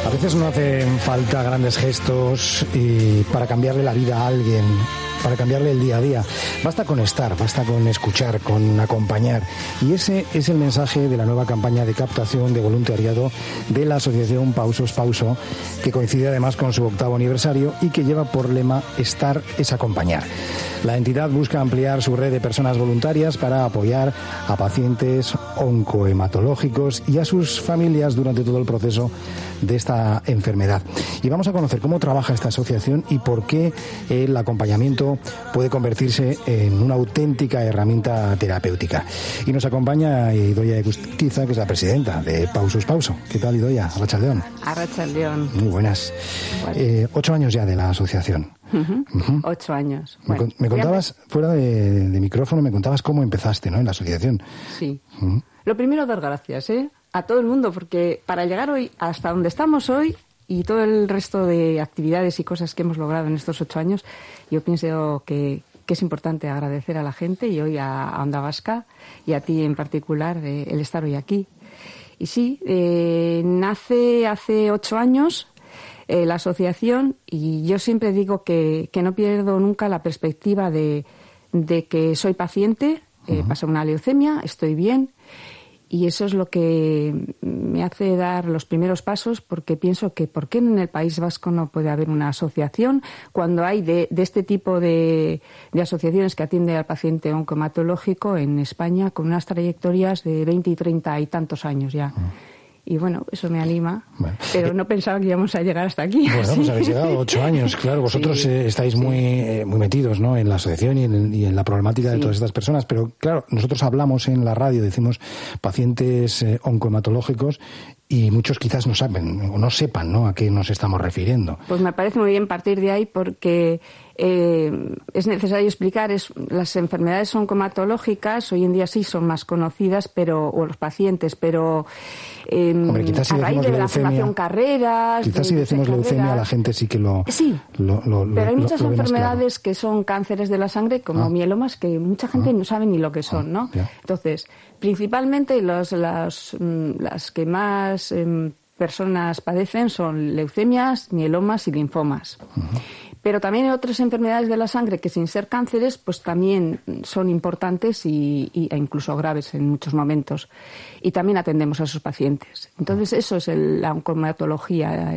A veces no hacen falta grandes gestos para cambiarle la vida a alguien, para cambiarle el día a día. Basta con estar, basta con escuchar, con acompañar. Y ese es el mensaje de la nueva campaña de captación de voluntariado de la asociación Pausos Pauso, que coincide además con su 8º aniversario y que lleva por lema Estar es acompañar. La entidad busca ampliar su red de personas voluntarias para apoyar a pacientes oncohematológicos y a sus familias durante todo el proceso de esta enfermedad. Y vamos a conocer cómo trabaja esta asociación y por qué el acompañamiento puede convertirse en una auténtica herramienta terapéutica. Y nos acompaña Idoia Eguzquiza, que es la presidenta de Pausos Pauso. ¿Qué tal, Idoia? Arratsaldeon. Arratsaldeon. Muy buenas. 8 años ya de la asociación. 8 años. Bueno, me contabas, fuera de micrófono, me contabas cómo empezaste, ¿no?, en la asociación. Sí. Lo primero, dar gracias, a todo el mundo, porque para llegar hoy hasta donde estamos hoy y todo el resto de actividades y cosas que hemos logrado en estos 8 años, yo pienso que es importante agradecer a la gente y hoy a Onda Vasca y a ti en particular el estar hoy aquí. Y sí, nace hace 8 años la asociación, y yo siempre digo que no pierdo nunca la perspectiva de que soy paciente, pasé una leucemia, estoy bien, y eso es lo que me hace dar los primeros pasos, porque pienso que ¿por qué en el País Vasco no puede haber una asociación cuando hay de este tipo de asociaciones que atienden al paciente oncohematológico en España con unas trayectorias de 20 y 30 y tantos años ya? Y bueno, eso me anima, bueno, pero no pensaba que íbamos a llegar hasta aquí. Bueno, pues habéis llegado 8 años, claro. Vosotros estáis muy metidos, ¿no?, en la asociación y en la problemática de todas estas personas. Pero claro, nosotros hablamos en la radio, decimos pacientes oncohematológicos, y muchos quizás no saben o no sepan, ¿no?, a qué nos estamos refiriendo. Pues me parece muy bien partir de ahí, porque es necesario explicar, las enfermedades oncohematológicas hoy en día sí son más conocidas, o los pacientes, pero hombre, quizás si a raíz de la leucemia, formación carreras... Quizás si decimos leucemia, la gente sí que lo... Sí, pero hay muchas enfermedades que son cánceres de la sangre, como mielomas, que mucha gente no sabe ni lo que son, ¿no? Entonces, principalmente las que más personas padecen son leucemias, mielomas y linfomas. Pero también hay otras enfermedades de la sangre que, sin ser cánceres, pues también son importantes e incluso graves en muchos momentos. Y también atendemos a esos pacientes. Entonces, eso es la oncohematología,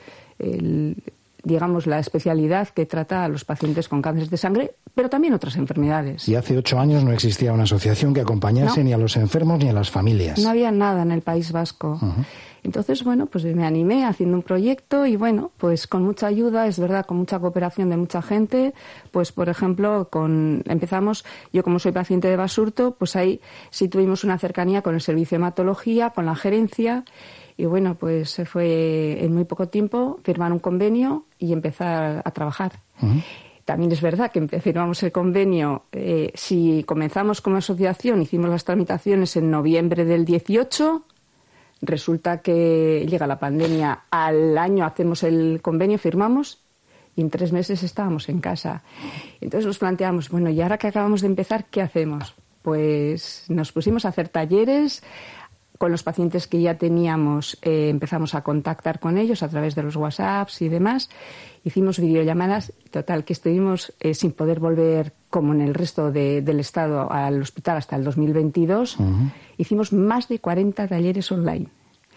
digamos, la especialidad que trata a los pacientes con cánceres de sangre, pero también otras enfermedades. Y hace 8 años no existía una asociación que acompañase ni a los enfermos ni a las familias. No había nada en el País Vasco. Entonces, bueno, pues me animé haciendo un proyecto y, bueno, pues con mucha ayuda, es verdad, con mucha cooperación de mucha gente. Pues, por ejemplo, empezamos, yo como soy paciente de Basurto, pues ahí sí tuvimos una cercanía con el servicio de hematología, con la gerencia. Y bueno, pues se fue en muy poco tiempo firmar un convenio y empezar a trabajar. También es verdad que firmamos el convenio, si comenzamos como asociación, hicimos las tramitaciones en noviembre del 18, resulta que llega la pandemia, al año hacemos el convenio, firmamos, y en 3 meses estábamos en casa. Entonces nos planteamos, bueno, y ahora que acabamos de empezar, ¿qué hacemos? Pues nos pusimos a hacer talleres. Con los pacientes que ya teníamos, empezamos a contactar con ellos a través de los WhatsApps y demás. Hicimos videollamadas, total, que estuvimos sin poder volver, como en el resto del Estado, al hospital hasta el 2022. Hicimos más de 40 talleres online.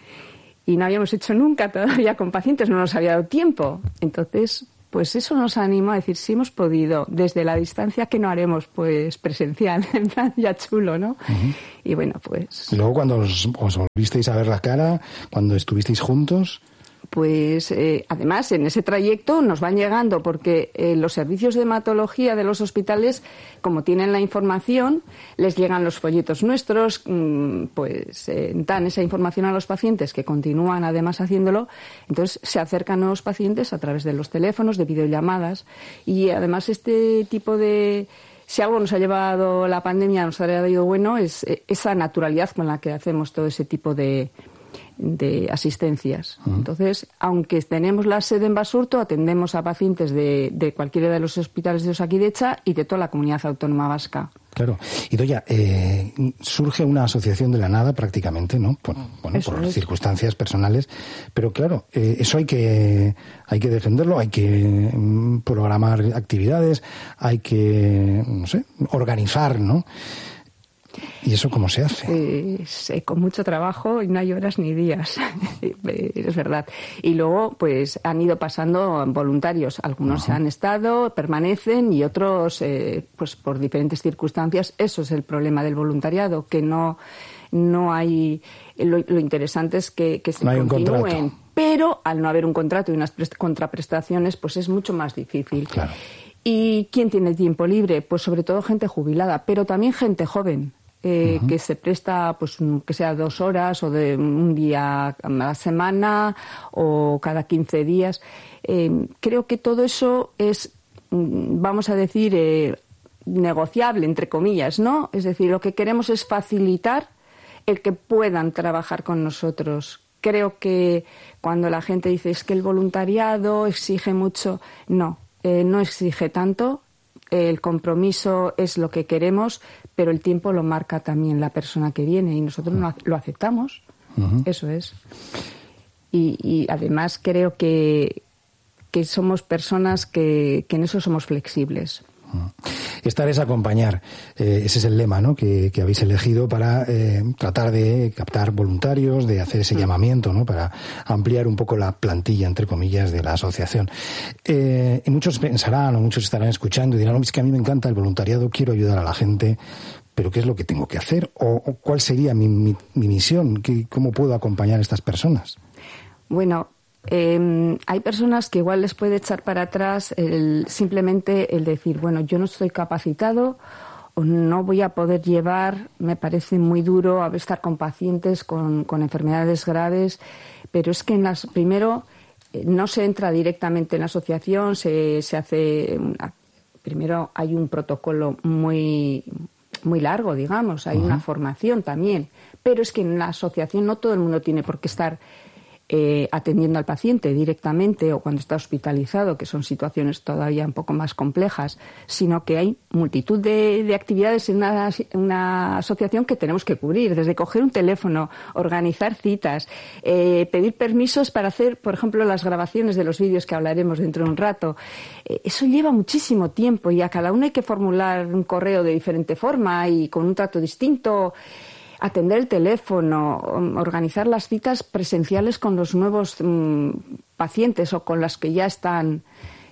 Y no habíamos hecho nunca todavía con pacientes, no nos había dado tiempo. Entonces, pues eso nos animó a decir, si hemos podido desde la distancia, ¿qué no haremos? Pues presencial, en plan ya chulo, ¿no? Y bueno, pues... Y luego cuando os volvisteis a ver la cara, cuando estuvisteis juntos... Pues además en ese trayecto nos van llegando, porque los servicios de hematología de los hospitales, como tienen la información, les llegan los folletos nuestros, pues dan esa información a los pacientes, que continúan además haciéndolo. Entonces se acercan a los pacientes a través de los teléfonos, de videollamadas, y además este tipo de... Si algo nos ha llevado la pandemia, nos ha ido bueno, es esa naturalidad con la que hacemos todo ese tipo de asistencias. Entonces, aunque tenemos la sede en Basurto, atendemos a pacientes de cualquiera de los hospitales de Osakidetza y de toda la comunidad autónoma vasca. Claro. Y Doya, surge una asociación de la nada prácticamente, ¿no? Por circunstancias personales, pero claro, eso hay que defenderlo, hay que programar actividades, hay que, no sé, organizar, ¿no? ¿Y eso cómo se hace? Pues, con mucho trabajo y no hay horas ni días, es verdad. Y luego, pues, han ido pasando voluntarios. Algunos se han estado, permanecen, y otros, pues, por diferentes circunstancias. Eso es el problema del voluntariado, que no hay... Lo interesante es que se continúen. Pero, al no haber un contrato y unas contraprestaciones, pues es mucho más difícil. Claro. ¿Y quién tiene tiempo libre? Pues sobre todo gente jubilada, pero también gente joven. Que se presta, pues, que sea 2 horas o de un día a la semana o cada 15 días. Creo que todo eso es, vamos a decir, negociable, entre comillas, ¿no? Es decir, lo que queremos es facilitar el que puedan trabajar con nosotros. Creo que cuando la gente dice es que el voluntariado exige mucho, no exige tanto. El compromiso es lo que queremos, pero el tiempo lo marca también la persona que viene y nosotros lo aceptamos. Eso es. Y además creo que somos personas que en eso somos flexibles. Estar es acompañar. Ese es el lema, ¿no?, que habéis elegido para tratar de captar voluntarios, de hacer ese llamamiento, ¿no?, para ampliar un poco la plantilla, entre comillas, de la asociación. Y muchos pensarán o muchos estarán escuchando y dirán, es que a mí me encanta el voluntariado, quiero ayudar a la gente, pero ¿qué es lo que tengo que hacer? ¿O cuál sería mi misión? ¿Cómo puedo acompañar a estas personas? Bueno, hay personas que igual les puede echar para atrás simplemente el decir, bueno, yo no estoy capacitado o no voy a poder llevar, me parece muy duro estar con pacientes con enfermedades graves, pero es que primero no se entra directamente en la asociación, se hace, primero hay un protocolo muy largo, digamos, hay una formación también, pero es que en la asociación no todo el mundo tiene por qué estar atendiendo al paciente directamente o cuando está hospitalizado, que son situaciones todavía un poco más complejas, sino que hay multitud de actividades en una asociación que tenemos que cubrir, desde coger un teléfono, organizar citas, pedir permisos para hacer, por ejemplo, las grabaciones de los vídeos que hablaremos dentro de un rato. Eso lleva muchísimo tiempo y a cada uno hay que formular un correo de diferente forma y con un trato distinto. Atender el teléfono, organizar las citas presenciales con los nuevos pacientes o con las que ya están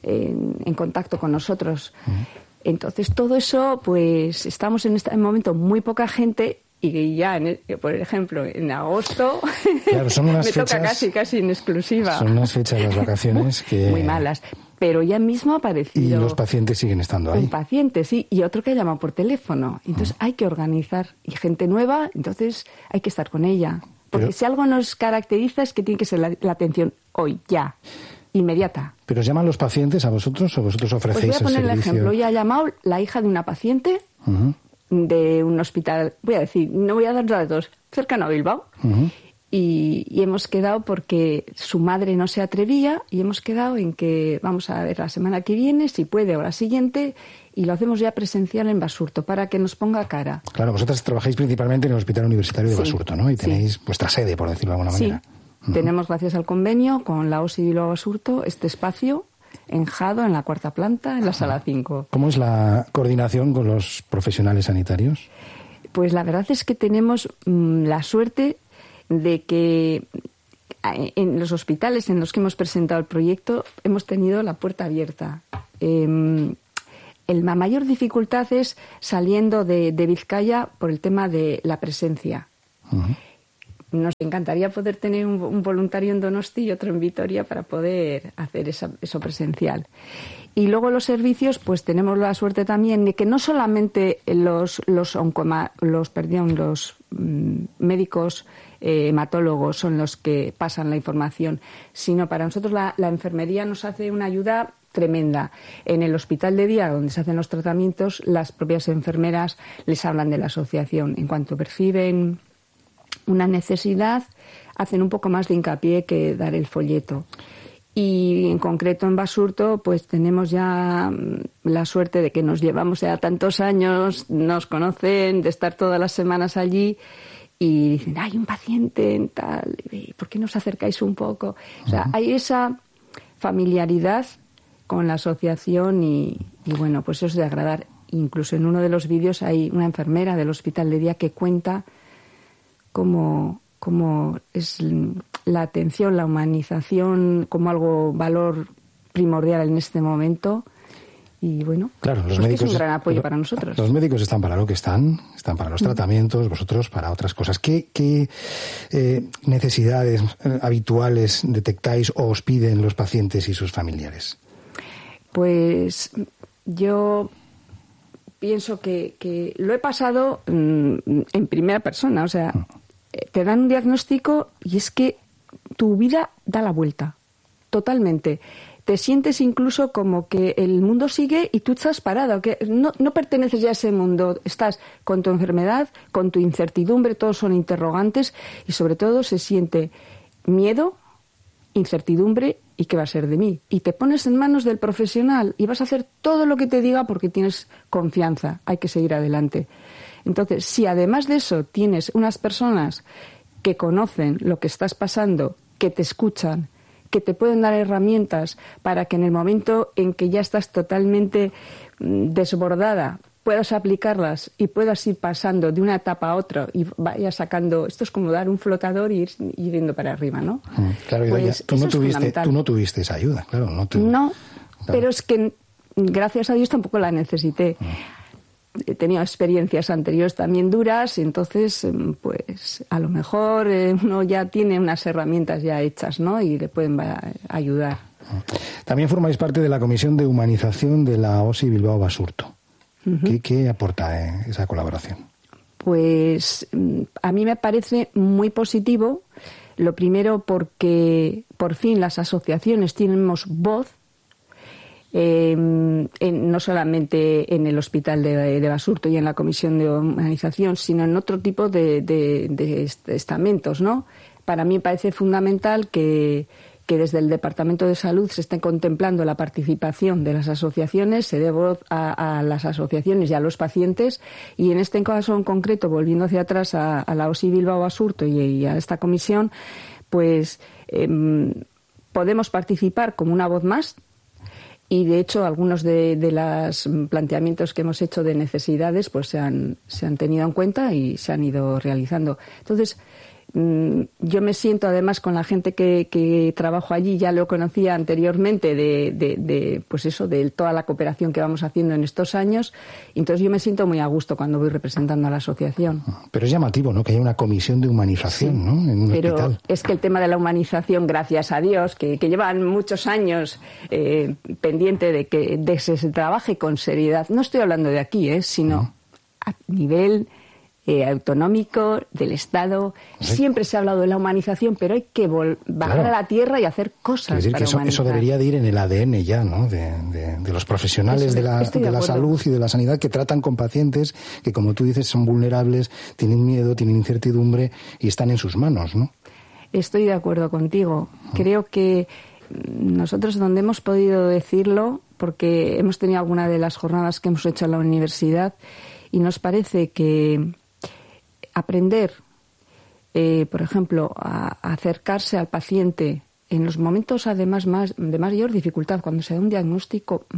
en contacto con nosotros. Entonces, todo eso, pues estamos en este momento muy poca gente y ya, por ejemplo, en agosto claro, son unas me fechas, toca casi en exclusiva. Son unas fechas de las vacaciones que... muy malas. Pero ya mismo ha aparecido... Y los pacientes siguen estando ahí. Un paciente, sí, y otro que ha llamado por teléfono. Entonces hay que organizar. Y gente nueva, entonces hay que estar con ella. Porque si algo nos caracteriza es que tiene que ser la atención hoy, ya, inmediata. ¿Pero os llaman los pacientes a vosotros o vosotros ofrecéis el servicio? Pues voy a poner el ejemplo. Hoy ha llamado la hija de una paciente de un hospital, voy a decir, no voy a dar datos, cercano a Bilbao. Y hemos quedado porque su madre no se atrevía y hemos quedado en que vamos a ver la semana que viene, si puede, o la siguiente, y lo hacemos ya presencial en Basurto para que nos ponga cara. Claro, vosotras trabajáis principalmente en el Hospital Universitario de Basurto, ¿no? Y tenéis vuestra sede, por decirlo de alguna manera. Tenemos, gracias al convenio con la OSI Bilbao Basurto, este espacio en Jado, en la 4ª planta, en la sala 5. ¿Cómo es la coordinación con los profesionales sanitarios? Pues la verdad es que tenemos la suerte de que en los hospitales en los que hemos presentado el proyecto hemos tenido la puerta abierta. La mayor dificultad es saliendo de Vizcaya por el tema de la presencia. Nos encantaría poder tener un voluntario en Donosti y otro en Vitoria para poder hacer eso presencial. Y luego los servicios, pues tenemos la suerte también de que no solamente los médicos hematólogos son los que pasan la información, sino para nosotros la enfermería nos hace una ayuda tremenda. En el hospital de día donde se hacen los tratamientos, las propias enfermeras les hablan de la asociación. En cuanto perciben una necesidad, hacen un poco más de hincapié que dar el folleto. Y en concreto en Basurto, pues tenemos ya la suerte de que nos llevamos ya tantos años, nos conocen, de estar todas las semanas allí y dicen, hay un paciente en tal, ¿por qué no os acercáis un poco? O sea, hay esa familiaridad con la asociación y bueno, pues eso es de agradar. Incluso en uno de los vídeos hay una enfermera del hospital de día que cuenta cómo es la atención, la humanización como algo valor primordial en este momento. Y bueno, claro, los pues médicos, es un gran apoyo para nosotros. Los médicos están para lo que están para los tratamientos, vosotros para otras cosas. ¿Qué necesidades habituales detectáis o os piden los pacientes y sus familiares? Pues yo pienso que lo he pasado en primera persona, o sea, te dan un diagnóstico y es que tu vida da la vuelta, totalmente. Te sientes incluso como que el mundo sigue y tú estás parado, que no perteneces ya a ese mundo. Estás con tu enfermedad, con tu incertidumbre, todos son interrogantes y sobre todo se siente miedo, incertidumbre y qué va a ser de mí. Y te pones en manos del profesional y vas a hacer todo lo que te diga porque tienes confianza, hay que seguir adelante. Entonces, si además de eso tienes unas personas que conocen lo que estás pasando, que te escuchan, que te pueden dar herramientas para que en el momento en que ya estás totalmente desbordada puedas aplicarlas y puedas ir pasando de una etapa a otra y vayas sacando... Esto es como dar un flotador y ir yendo para arriba, ¿no? Claro, pues tú no tuviste esa ayuda, claro. No, claro. Pero es que gracias a Dios tampoco la necesité. He tenido experiencias anteriores también duras y entonces, pues, a lo mejor uno ya tiene unas herramientas ya hechas, ¿no? Y le pueden ayudar. También formáis parte de la Comisión de Humanización de la OSI Bilbao Basurto. Uh-huh. ¿Qué aporta esa colaboración? Pues a mí me parece muy positivo. Lo primero porque por fin las asociaciones tenemos voz. No solamente en el hospital de Basurto y en la comisión de humanización, sino en otro tipo de estamentos, ¿no? Para mí me parece fundamental que desde el Departamento de Salud se esté contemplando la participación de las asociaciones, se dé voz a las asociaciones y a los pacientes, y en este caso en concreto, volviendo hacia atrás a la OSI Bilbao Basurto y a esta comisión, pues podemos participar como una voz más. Y, de hecho, algunos de los planteamientos que hemos hecho de necesidades pues se han tenido en cuenta y se han ido realizando. Entonces, yo me siento, además, con la gente que trabajo allí, ya lo conocía anteriormente pues eso, de toda la cooperación que vamos haciendo en estos años. Y entonces yo me siento muy a gusto cuando voy representando a la asociación. Pero es llamativo, ¿no?, que haya una comisión de humanización, sí, ¿no?, en un hospital. Es que el tema de la humanización, gracias a Dios, que llevan muchos años pendiente de que se trabaje con seriedad. No estoy hablando de aquí, sino a nivel autonómico, del Estado. Sí. Siempre se ha hablado de la humanización, pero hay que bajar a la tierra y hacer cosas. Es decir, para que eso debería de ir en el ADN ya, ¿no?, de los profesionales de la salud y de la sanidad que tratan con pacientes que, como tú dices, son vulnerables, tienen miedo, tienen incertidumbre y están en sus manos, ¿no? Estoy de acuerdo contigo. Creo que nosotros, donde hemos podido decirlo, porque hemos tenido alguna de las jornadas que hemos hecho en la universidad, y nos parece que aprender, por ejemplo, a acercarse al paciente en los momentos, además, de mayor dificultad, cuando se da un diagnóstico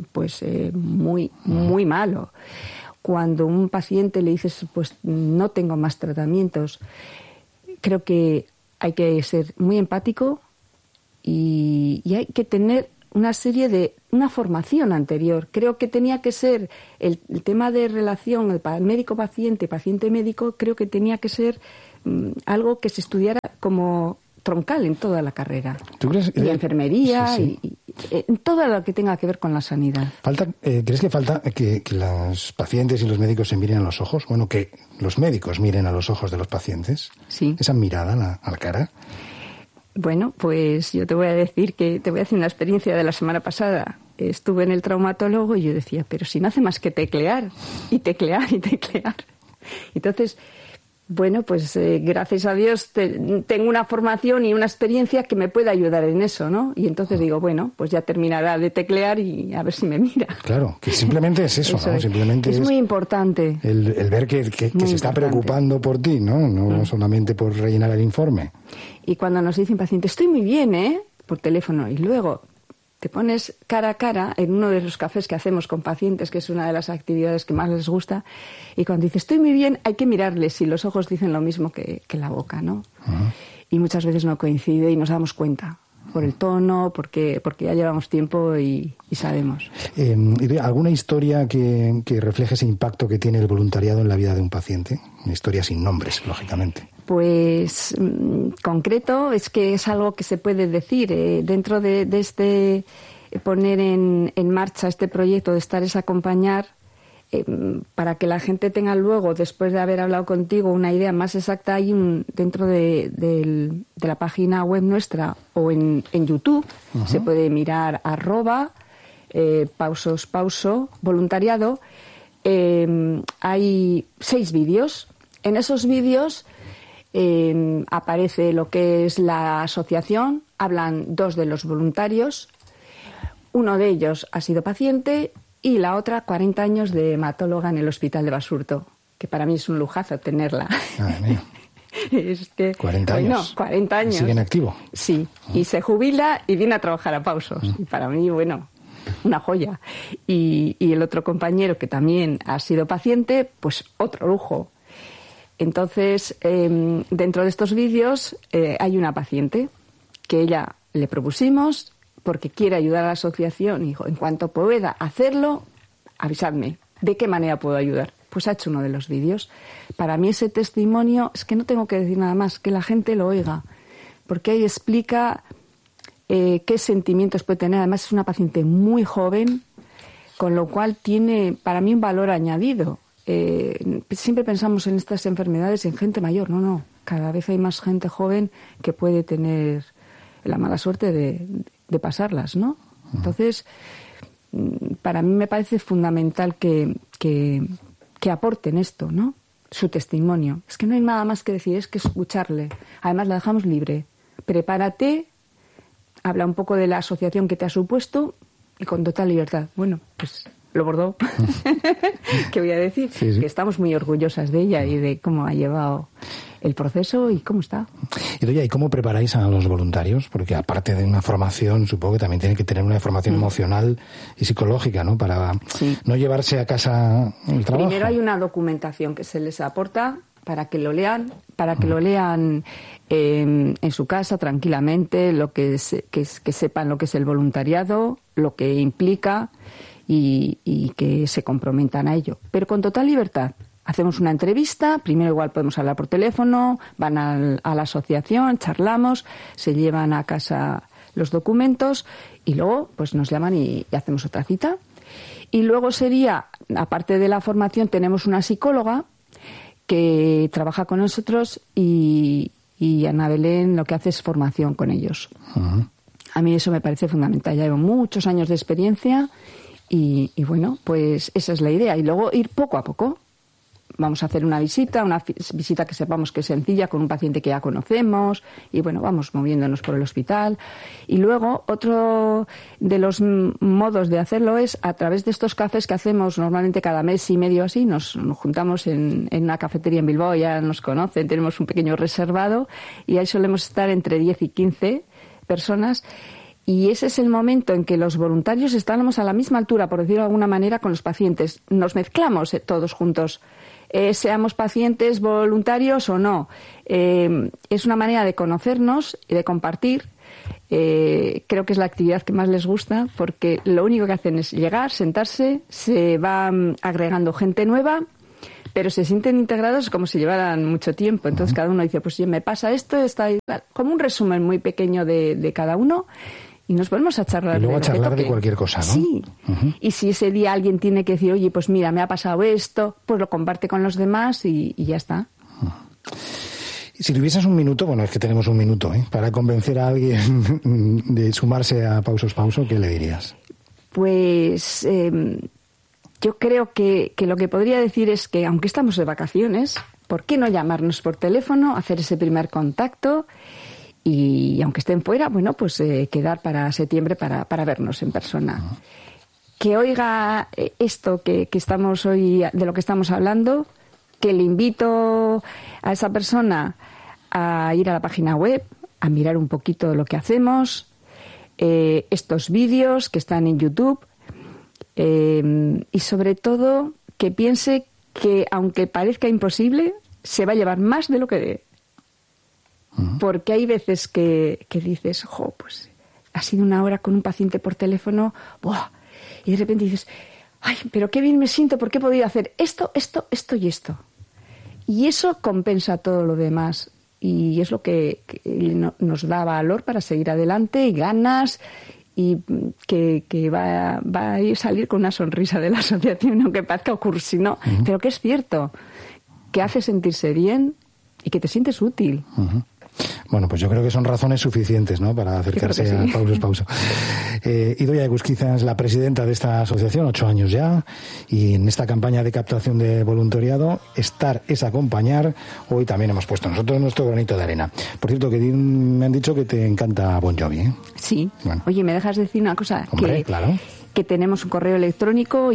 muy malo, cuando un paciente le dices, pues no tengo más tratamientos. Creo que hay que ser muy empático y hay que tener una formación anterior. Creo que tenía que ser el tema de relación el médico-paciente, paciente-médico, creo que tenía que ser algo que se estudiara como troncal en toda la carrera. ¿Tú crees? Y enfermería, sí. y en todo lo que tenga que ver con la sanidad. ¿Crees que falta que los pacientes y los médicos se miren a los ojos? Bueno, que los médicos miren a los ojos de los pacientes. Sí. Esa mirada a la cara. Bueno, pues yo te voy a decir una experiencia de la semana pasada. Estuve en el traumatólogo y yo decía, pero si no hace más que teclear y teclear y teclear. Entonces, Bueno, pues gracias a Dios tengo una formación y una experiencia que me puede ayudar en eso, ¿no? Y entonces digo, bueno, pues ya terminará de teclear y a ver si me mira. Claro, que simplemente es eso, ¿no? Simplemente es muy importante. El ver que se está preocupando por ti, ¿no? No solamente por rellenar el informe. Y cuando nos dice un paciente, estoy muy bien, por teléfono, y luego te pones cara a cara en uno de los cafés que hacemos con pacientes, que es una de las actividades que más les gusta, y cuando dice estoy muy bien, hay que mirarles y los ojos dicen lo mismo que la boca, ¿no? Uh-huh. Y muchas veces no coincide y nos damos cuenta por el tono, porque ya llevamos tiempo y sabemos. ¿Alguna historia que refleje ese impacto que tiene el voluntariado en la vida de un paciente? Una historia sin nombres, lógicamente. Pues concreto es que es algo que se puede decir dentro de este poner en marcha este proyecto de Estar es Acompañar, para que la gente tenga luego, después de haber hablado contigo, una idea más exacta. Hay dentro de la página web nuestra o en YouTube, uh-huh. Se puede mirar @pausos voluntariado. Hay 6 vídeos. En esos vídeos aparece lo que es la asociación, hablan 2 de los voluntarios, uno de ellos ha sido paciente y la otra 40 años de hematóloga en el Hospital de Basurto, que para mí es un lujazo tenerla. Madre mía. 40 años. Bueno, 40 años. ¿Sigue en activo? Sí, y se jubila y viene a trabajar a Pausos. Y para mí, bueno, una joya. Y el otro compañero que también ha sido paciente, pues otro lujo. Entonces, dentro de estos vídeos hay una paciente que ella le propusimos porque quiere ayudar a la asociación y dijo, en cuanto pueda hacerlo, avisadme. ¿De qué manera puedo ayudar? Pues ha hecho uno de los vídeos. Para mí ese testimonio, es que no tengo que decir nada más, que la gente lo oiga, porque ahí explica qué sentimientos puede tener. Además es una paciente muy joven, con lo cual tiene para mí un valor añadido. Siempre pensamos en estas enfermedades en gente mayor. No, cada vez hay más gente joven que puede tener la mala suerte de pasarlas, ¿no? Entonces, para mí me parece fundamental que aporten esto, ¿no? Su testimonio. Es que no hay nada más que decir, es que escucharle. Además, la dejamos libre. Prepárate, habla un poco de la asociación que te ha supuesto y con total libertad. Bueno, pues lo bordó. ¿Qué voy a decir? Sí. Que estamos muy orgullosas de ella y de cómo ha llevado el proceso y cómo está. Y doña, ¿y cómo preparáis a los voluntarios? Porque aparte de una formación, supongo que también tienen que tener una formación emocional y psicológica, ¿no? Para no llevarse a casa el trabajo. Primero hay una documentación que se les aporta para que lo lean, en su casa tranquilamente, que sepan lo que es el voluntariado, lo que implica y que se comprometan a ello, pero con total libertad. Hacemos una entrevista, primero igual podemos hablar por teléfono, van a la asociación, charlamos, se llevan a casa los documentos y luego pues nos llaman y hacemos otra cita. Y luego sería, aparte de la formación, tenemos una psicóloga que trabaja con nosotros y Ana Belén lo que hace es formación con ellos. Uh-huh. A mí eso me parece fundamental. Ya llevo muchos años de experiencia y bueno, pues esa es la idea. Y luego ir poco a poco. Vamos a hacer una visita que sepamos que es sencilla, con un paciente que ya conocemos, y bueno, vamos moviéndonos por el hospital. Y luego, otro de los modos de hacerlo es a través de estos cafés que hacemos normalmente cada mes y medio así, nos juntamos en una cafetería en Bilbao, ya nos conocen, tenemos un pequeño reservado, y ahí solemos estar entre 10 y 15 personas. Y ese es el momento en que los voluntarios estamos a la misma altura, por decirlo de alguna manera, con los pacientes. Nos mezclamos todos juntos. Seamos pacientes voluntarios o no. Es una manera de conocernos y de compartir. Creo que es la actividad que más les gusta porque lo único que hacen es llegar, sentarse, se va agregando gente nueva, pero se sienten integrados como si llevaran mucho tiempo. Entonces cada uno dice, pues me pasa esto, está como un resumen muy pequeño de cada uno. Y nos ponemos a charlar. Y luego a charlar de cualquier cosa, ¿no? Sí. Uh-huh. Y si ese día alguien tiene que decir, oye, pues mira, me ha pasado esto, pues lo comparte con los demás y ya está. Uh-huh. Si tuvieses un minuto, bueno, es que tenemos un minuto, para convencer a alguien de sumarse a Pausos Pauso, ¿qué le dirías? Pues yo creo que lo que podría decir es que, aunque estamos de vacaciones, ¿por qué no llamarnos por teléfono, hacer ese primer contacto y aunque estén fuera, bueno, pues quedar para septiembre para vernos en persona? Uh-huh. Que oiga esto que estamos hoy, de lo que estamos hablando, que le invito a esa persona a ir a la página web, a mirar un poquito lo que hacemos, estos vídeos que están en YouTube, y sobre todo que piense que aunque parezca imposible, se va a llevar más de lo que dé. Uh-huh. Porque hay veces que dices, pues ha sido una hora con un paciente por teléfono, ¡buah! Y de repente dices, ¡ay, pero qué bien me siento porque he podido hacer esto y esto! Y eso compensa todo lo demás. Y es lo que nos da valor para seguir adelante y ganas, y que va a salir con una sonrisa de la asociación, aunque parezca cursi, ¿no? Uh-huh. Pero que es cierto, que hace sentirse bien y que te sientes útil. Uh-huh. Bueno, pues yo creo que son razones suficientes, ¿no?, para acercarse a Pauso. Idoia Eguzquiza es la presidenta de esta asociación, 8 años ya, y en esta campaña de captación de voluntariado, estar es acompañar. Hoy también hemos puesto nosotros nuestro granito de arena. Por cierto, que me han dicho que te encanta Bon Jovi, ¿eh? Sí. Bueno. Oye, ¿me dejas decir una cosa? Hombre, claro. Que tenemos un correo electrónico,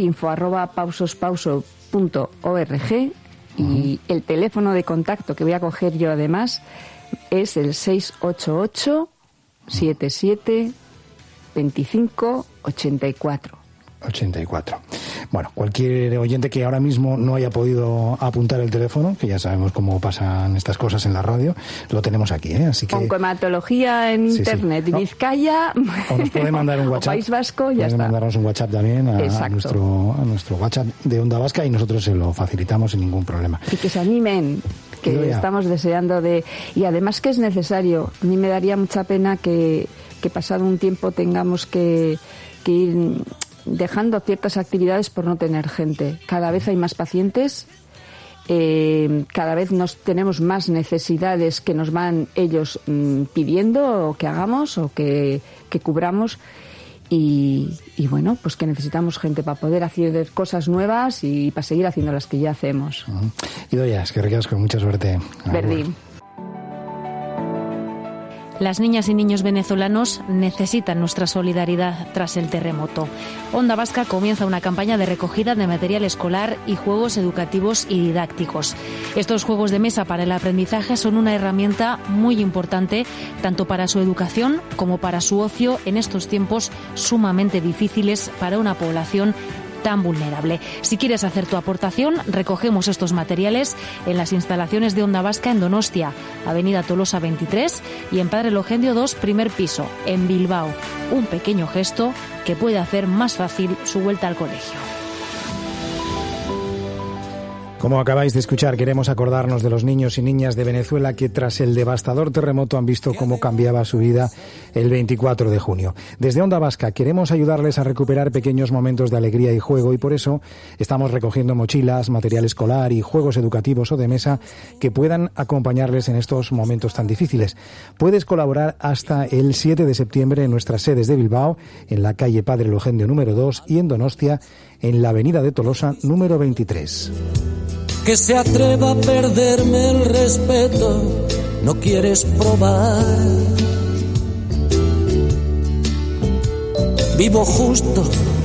info@pausospauso.org, y el teléfono de contacto que voy a coger yo además es el 688 77 25 84. Bueno, cualquier oyente que ahora mismo no haya podido apuntar el teléfono, que ya sabemos cómo pasan estas cosas en la radio, lo tenemos aquí, ¿eh? Así que oncohematología en internet, ¿no? Vizcaya, o nos puede mandar un WhatsApp, País Vasco, ya está. Puede mandarnos un WhatsApp también a nuestro WhatsApp de Onda Vasca, y nosotros se lo facilitamos sin ningún problema. Y que se animen, que estamos deseando y además que es necesario. A mí me daría mucha pena que pasado un tiempo tengamos que ir dejando ciertas actividades por no tener gente. Cada vez hay más pacientes, cada vez tenemos más necesidades que nos van ellos pidiendo que hagamos o que cubramos, y bueno, pues que necesitamos gente para poder hacer cosas nuevas y para seguir haciendo las que ya hacemos. Idoia, es que ricas, con mucha suerte. Verdi. Las niñas y niños venezolanos necesitan nuestra solidaridad tras el terremoto. Onda Vasca comienza una campaña de recogida de material escolar y juegos educativos y didácticos. Estos juegos de mesa para el aprendizaje son una herramienta muy importante tanto para su educación como para su ocio en estos tiempos sumamente difíciles para una población tan vulnerable. Si quieres hacer tu aportación, recogemos estos materiales en las instalaciones de Onda Vasca en Donostia, Avenida Tolosa 23, y en Padre Logendio 2, primer piso, en Bilbao. Un pequeño gesto que puede hacer más fácil su vuelta al colegio. Como acabáis de escuchar, queremos acordarnos de los niños y niñas de Venezuela que tras el devastador terremoto han visto cómo cambiaba su vida el 24 de junio. Desde Onda Vasca queremos ayudarles a recuperar pequeños momentos de alegría y juego, y por eso estamos recogiendo mochilas, material escolar y juegos educativos o de mesa que puedan acompañarles en estos momentos tan difíciles. Puedes colaborar hasta el 7 de septiembre en nuestras sedes de Bilbao, en la calle Padre Logendio número 2, y en Donostia, en la avenida de Tolosa número 23. Que se atreva a perderme el respeto, no quieres probar. Vivo justo